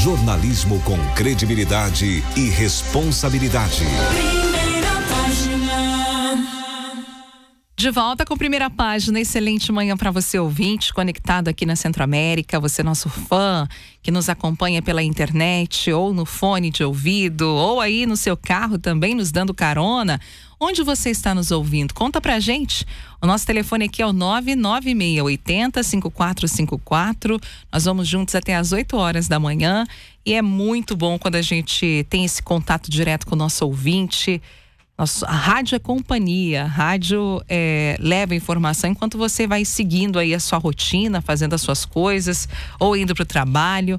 Jornalismo com credibilidade e responsabilidade. De volta com Primeira Página, excelente manhã para você ouvinte, conectado aqui na Centro-América, você nosso fã, que nos acompanha pela internet ou no fone de ouvido, ou aí no seu carro também nos dando carona. Onde você está nos ouvindo? Conta pra gente. O nosso telefone aqui é o 99680-5454. Nós vamos juntos até às 8 horas da manhã e é muito bom quando a gente tem esse contato direto com o nosso ouvinte. A rádio é companhia, a rádio leva informação enquanto você vai seguindo aí a sua rotina, fazendo as suas coisas ou indo para o trabalho.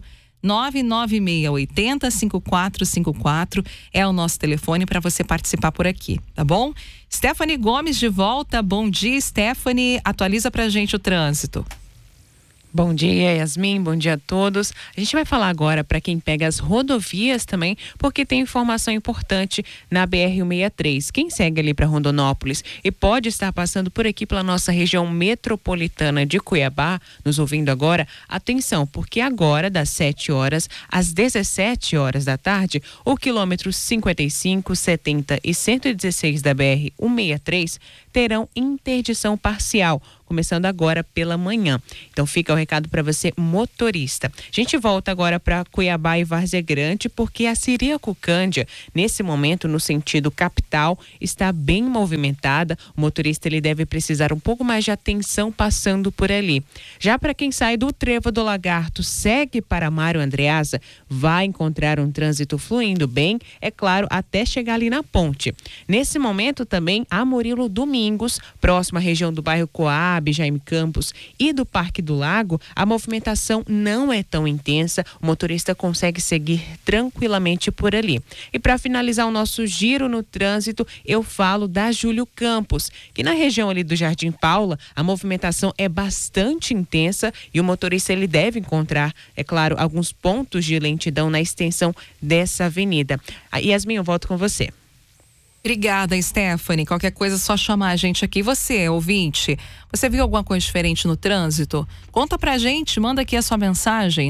99680-5454 é o nosso telefone para você participar por aqui, tá bom? Stephanie Gomes de volta, bom dia, Stephanie, atualiza pra gente o trânsito. Bom dia, Yasmin, bom dia a todos. A gente vai falar agora para quem pega as rodovias também, porque tem informação importante na BR-163. Quem segue ali para Rondonópolis e pode estar passando por aqui pela nossa região metropolitana de Cuiabá, nos ouvindo agora, atenção, porque agora das 7 horas às 17 horas da tarde, o quilômetro 55, 70 e 116 da BR-163 terão interdição parcial, começando agora pela manhã. Então fica o recado para você, motorista. A gente volta agora para Cuiabá e Várzea Grande, porque a Siriacucândia, nesse momento, no sentido capital, está bem movimentada. O motorista ele deve precisar um pouco mais de atenção passando por ali. Já para quem sai do Trevo do Lagarto, segue para Mário Andreasa, vai encontrar um trânsito fluindo bem, é claro, até chegar ali na ponte. Nesse momento também, a Murilo Domingos, próxima à região do bairro Coab, Jaime Campos e do Parque do Lago, a movimentação não é tão intensa, o motorista consegue seguir tranquilamente por ali. E para finalizar o nosso giro no trânsito, eu falo da Júlio Campos, que na região ali do Jardim Paula, a movimentação é bastante intensa e o motorista ele deve encontrar, é claro, alguns pontos de lentidão na extensão dessa avenida. Yasmin, eu volto com você. Obrigada, Stephanie. Qualquer coisa é só chamar a gente aqui. Você, ouvinte, você viu alguma coisa diferente no trânsito? Conta pra gente, manda aqui a sua mensagem.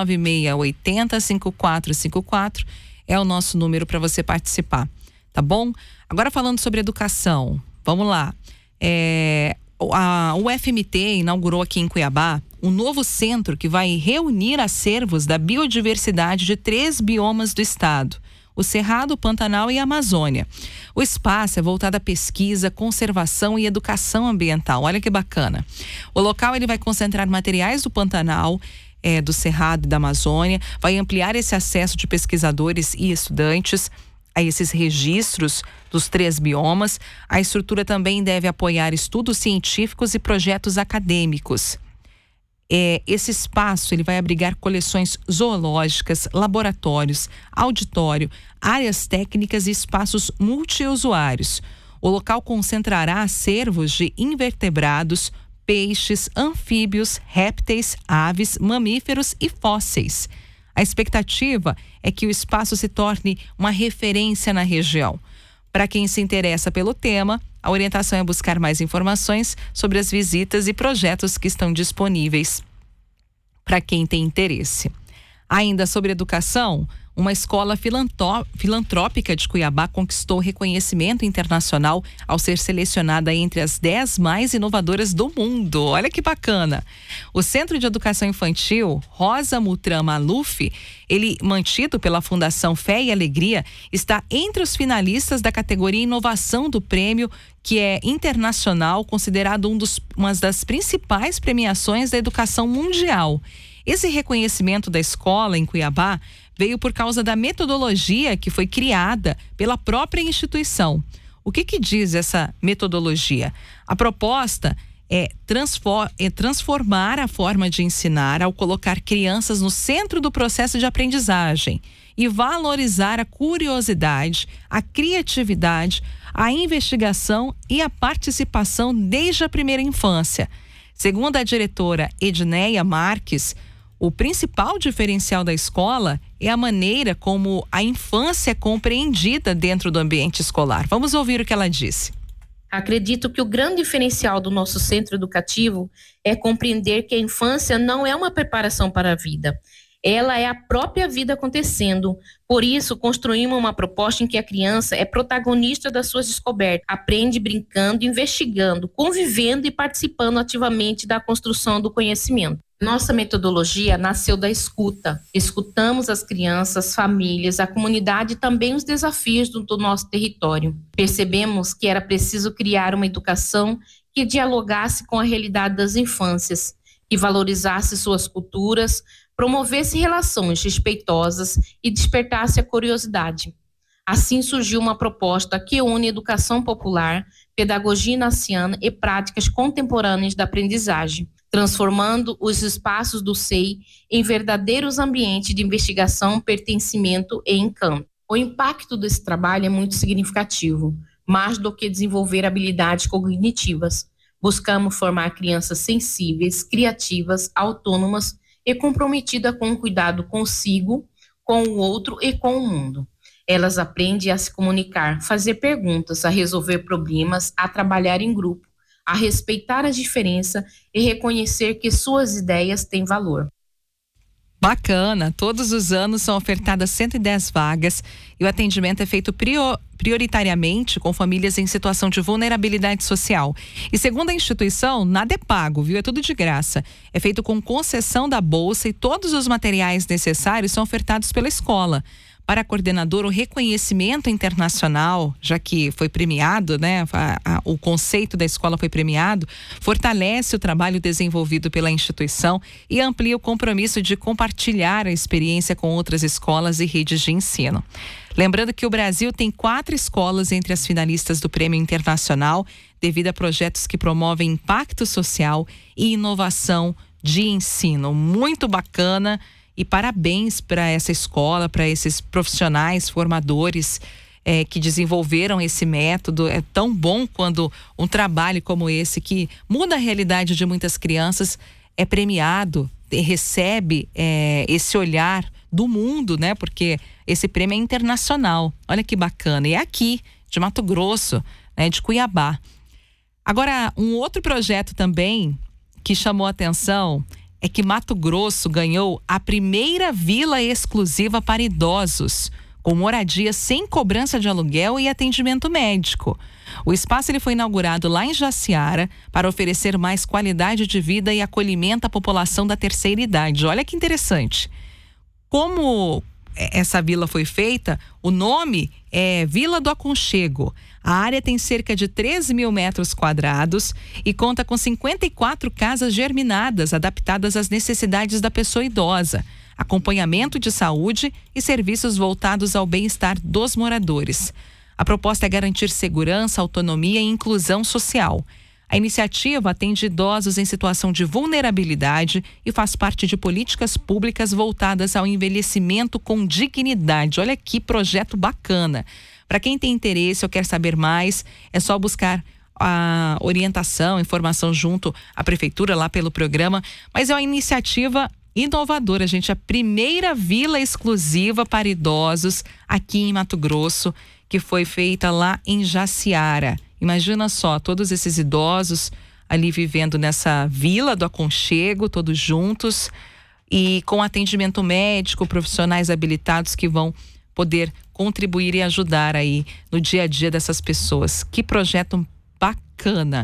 99680-5454 é o nosso número para você participar, tá bom? Agora falando sobre educação, vamos lá. O UFMT inaugurou aqui em Cuiabá um novo centro que vai reunir acervos da biodiversidade de 3 biomas do estado: o Cerrado, o Pantanal e a Amazônia. O espaço é voltado à pesquisa, conservação e educação ambiental. Olha que bacana. O local ele vai concentrar materiais do Pantanal, do Cerrado e da Amazônia, vai ampliar esse acesso de pesquisadores e estudantes a esses registros dos 3 biomas. A estrutura também deve apoiar estudos científicos e projetos acadêmicos. Esse espaço ele vai abrigar coleções zoológicas, laboratórios, auditório, áreas técnicas e espaços multiusuários. O local concentrará acervos de invertebrados, peixes, anfíbios, répteis, aves, mamíferos e fósseis. A expectativa é que o espaço se torne uma referência na região. Para quem se interessa pelo tema, a orientação é buscar mais informações sobre as visitas e projetos que estão disponíveis para quem tem interesse. Ainda sobre educação, uma escola filantrópica de Cuiabá conquistou reconhecimento internacional ao ser selecionada entre as 10 mais inovadoras do mundo. Olha que bacana! O Centro de Educação Infantil Rosa Mutram Maluf, ele mantido pela Fundação Fé e Alegria, está entre os finalistas da categoria Inovação do Prêmio, que é internacional, considerado uma das principais premiações da educação mundial. Esse reconhecimento da escola em Cuiabá veio por causa da metodologia que foi criada pela própria instituição. O que diz essa metodologia? A proposta é transformar a forma de ensinar ao colocar crianças no centro do processo de aprendizagem e valorizar a curiosidade, a criatividade, a investigação e a participação desde a primeira infância. Segundo a diretora Edneia Marques, o principal diferencial da escola é a maneira como a infância é compreendida dentro do ambiente escolar. Vamos ouvir o que ela disse. Acredito que o grande diferencial do nosso centro educativo é compreender que a infância não é uma preparação para a vida. Ela é a própria vida acontecendo. Por isso, construímos uma proposta em que a criança é protagonista das suas descobertas, aprende brincando, investigando, convivendo e participando ativamente da construção do conhecimento. Nossa metodologia nasceu da escuta. Escutamos as crianças, famílias, a comunidade e também os desafios do nosso território. Percebemos que era preciso criar uma educação que dialogasse com a realidade das infâncias, que valorizasse suas culturas, promovesse relações respeitosas e despertasse a curiosidade. Assim surgiu uma proposta que une educação popular, pedagogia inaciana e práticas contemporâneas da aprendizagem, transformando os espaços do SEI em verdadeiros ambientes de investigação, pertencimento e encanto. O impacto desse trabalho é muito significativo, mais do que desenvolver habilidades cognitivas. Buscamos formar crianças sensíveis, criativas, autônomas e comprometidas com o cuidado consigo, com o outro e com o mundo. Elas aprendem a se comunicar, fazer perguntas, a resolver problemas, a trabalhar em grupo, a respeitar as diferenças e reconhecer que suas ideias têm valor. Bacana, todos os anos são ofertadas 110 vagas e o atendimento é feito prioritariamente com famílias em situação de vulnerabilidade social. E segundo a instituição, nada é pago, viu? É tudo de graça. É feito com concessão da bolsa e todos os materiais necessários são ofertados pela escola. Para a coordenadora, o reconhecimento internacional, já que foi premiado, né? O conceito da escola foi premiado, fortalece o trabalho desenvolvido pela instituição e amplia o compromisso de compartilhar a experiência com outras escolas e redes de ensino. Lembrando que o Brasil tem 4 escolas entre as finalistas do Prêmio Internacional, devido a projetos que promovem impacto social e inovação de ensino. Muito bacana. E parabéns para essa escola, para esses profissionais, formadores que desenvolveram esse método. É tão bom quando um trabalho como esse, que muda a realidade de muitas crianças, é premiado, recebe esse olhar do mundo, né? Porque esse prêmio é internacional. Olha que bacana. E é aqui, de Mato Grosso, né? De Cuiabá. Agora, um outro projeto também que chamou a atenção é que Mato Grosso ganhou a primeira vila exclusiva para idosos, com moradia sem cobrança de aluguel e atendimento médico. O espaço ele foi inaugurado lá em Jaciara para oferecer mais qualidade de vida e acolhimento à população da terceira idade. Olha que interessante. Como essa vila foi feita, o nome é Vila do Aconchego. A área tem cerca de 3.000 metros quadrados e conta com 54 casas germinadas, adaptadas às necessidades da pessoa idosa, acompanhamento de saúde e serviços voltados ao bem-estar dos moradores. A proposta é garantir segurança, autonomia e inclusão social. A iniciativa atende idosos em situação de vulnerabilidade e faz parte de políticas públicas voltadas ao envelhecimento com dignidade. Olha que projeto bacana. Para quem tem interesse ou quer saber mais, é só buscar a orientação, informação junto à prefeitura lá pelo programa. Mas é uma iniciativa inovadora, gente. A primeira vila exclusiva para idosos aqui em Mato Grosso, que foi feita lá em Jaciara. Imagina só, todos esses idosos ali vivendo nessa vila do aconchego, todos juntos e com atendimento médico, profissionais habilitados que vão poder contribuir e ajudar aí no dia a dia dessas pessoas. Que projeto bacana.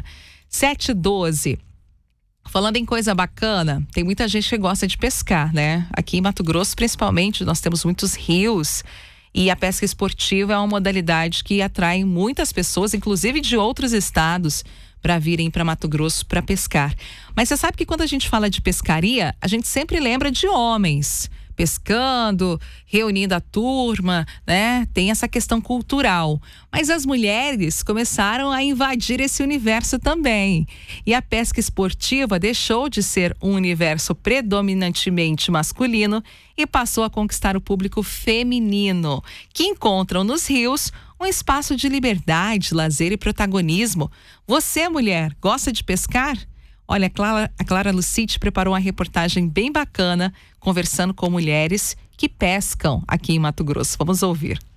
7h12. Falando em coisa bacana, tem muita gente que gosta de pescar, né? Aqui em Mato Grosso, principalmente, nós temos muitos rios e a pesca esportiva é uma modalidade que atrai muitas pessoas, inclusive de outros estados, para virem para Mato Grosso para pescar. Mas você sabe que quando a gente fala de pescaria, a gente sempre lembra de homens pescando, reunindo a turma, né? Tem essa questão cultural. Mas as mulheres começaram a invadir esse universo também. E a pesca esportiva deixou de ser um universo predominantemente masculino e passou a conquistar o público feminino, que encontram nos rios um espaço de liberdade, lazer e protagonismo. Você, mulher, gosta de pescar? Olha, a Clara Lucite preparou uma reportagem bem bacana, conversando com mulheres que pescam aqui em Mato Grosso. Vamos ouvir.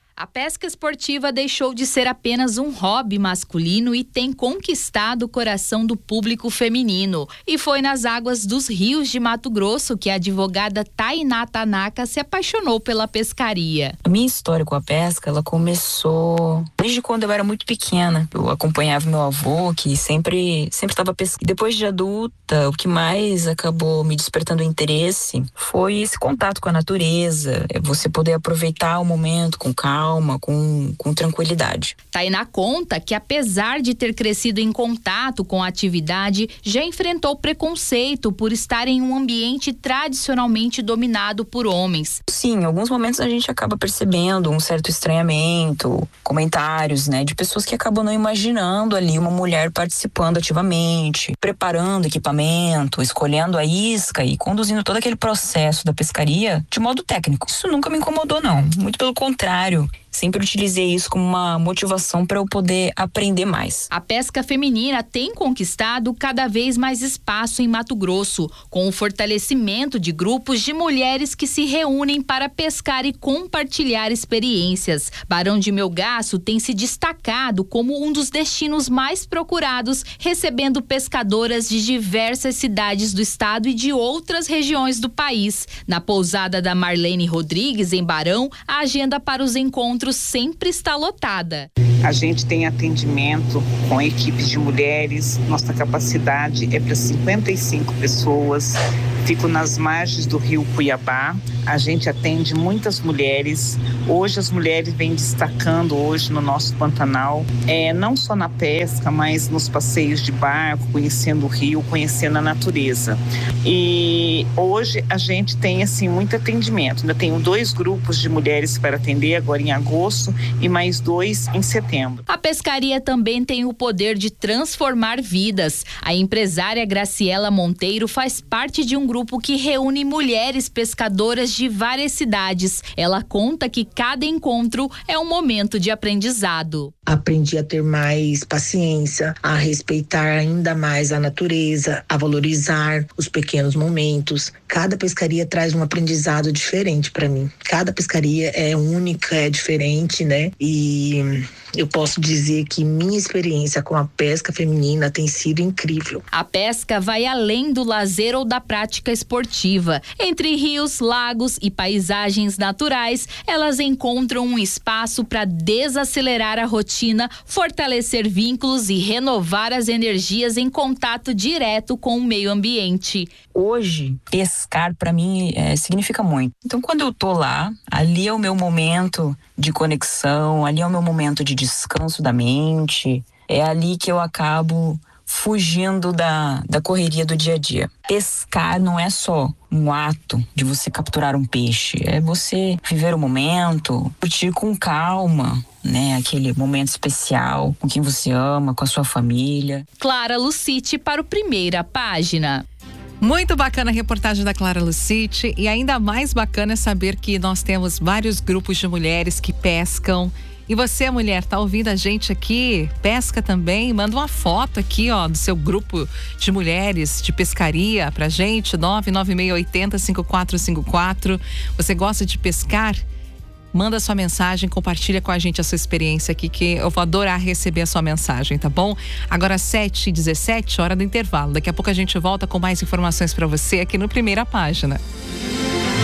A pesca esportiva deixou de ser apenas um hobby masculino e tem conquistado o coração do público feminino. E foi nas águas dos rios de Mato Grosso que a advogada Tainá Tanaka se apaixonou pela pescaria. A minha história com a pesca, ela começou desde quando eu era muito pequena. Eu acompanhava meu avô, que sempre estava pescando. Depois de adulta, o que mais acabou me despertando interesse foi esse contato com a natureza, você poder aproveitar o momento com calma, com tranquilidade. Tainá conta que, apesar de ter crescido em contato com a atividade, já enfrentou preconceito por estar em um ambiente tradicionalmente dominado por homens. Sim, em alguns momentos a gente acaba percebendo um certo estranhamento, comentários, de pessoas que acabam não imaginando ali uma mulher participando ativamente, preparando equipamento, escolhendo a isca e conduzindo todo aquele processo da pescaria de modo técnico. Isso nunca me incomodou, não. Muito pelo contrário. Sempre utilizei isso como uma motivação para eu poder aprender mais. A pesca feminina tem conquistado cada vez mais espaço em Mato Grosso, com o fortalecimento de grupos de mulheres que se reúnem para pescar e compartilhar experiências. Barão de Melgaço tem se destacado como um dos destinos mais procurados, recebendo pescadoras de diversas cidades do estado e de outras regiões do país. Na pousada da Marlene Rodrigues, em Barão, a agenda para os encontros sempre está lotada. A gente tem atendimento com equipes de mulheres, nossa capacidade é para 55 pessoas, fico nas margens do rio Cuiabá, a gente atende muitas mulheres, hoje as mulheres vêm destacando hoje no nosso Pantanal, não só na pesca, mas nos passeios de barco, conhecendo o rio, conhecendo a natureza. E hoje a gente tem muito atendimento, ainda tenho 2 grupos de mulheres para atender agora em agosto e mais 2 em setembro. A pescaria também tem o poder de transformar vidas. A empresária Graciela Monteiro faz parte de um grupo que reúne mulheres pescadoras de várias cidades. Ela conta que cada encontro é um momento de aprendizado. Aprendi a ter mais paciência, a respeitar ainda mais a natureza, a valorizar os pequenos momentos. Cada pescaria traz um aprendizado diferente para mim. Cada pescaria é única, é diferente, E eu posso dizer que minha experiência com a pesca feminina tem sido incrível. A pesca vai além do lazer ou da prática esportiva. Entre rios, lagos e paisagens naturais, elas encontram um espaço para desacelerar a rotina, fortalecer vínculos e renovar as energias em contato direto com o meio ambiente. Hoje, pescar para mim significa muito. Então, quando eu tô lá, ali é o meu momento de conexão, ali é o meu momento de descanso da mente, é ali que eu acabo fugindo da correria do dia a dia. Pescar não é só um ato de você capturar um peixe, é você viver o momento, curtir com calma, aquele momento especial com quem você ama, com a sua família. Clara Lucite para o Primeira Página. Muito bacana a reportagem da Clara Lucite, e ainda mais bacana é saber que nós temos vários grupos de mulheres que pescam. E você, mulher, tá ouvindo a gente aqui? Pesca também? Manda uma foto aqui, do seu grupo de mulheres de pescaria pra gente, 996805454. Você gosta de pescar? Manda sua mensagem, compartilha com a gente a sua experiência aqui, que eu vou adorar receber a sua mensagem, tá bom? Agora 7h17, hora do intervalo. Daqui a pouco a gente volta com mais informações para você aqui no Primeira Página.